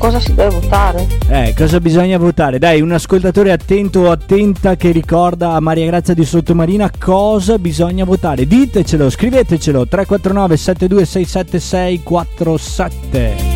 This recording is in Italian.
cosa si deve votare? Cosa bisogna votare? Dai, un ascoltatore attento o attenta che ricorda a Maria Grazia di Sottomarina cosa bisogna votare. Ditecelo, scrivetecelo 349 7267 647.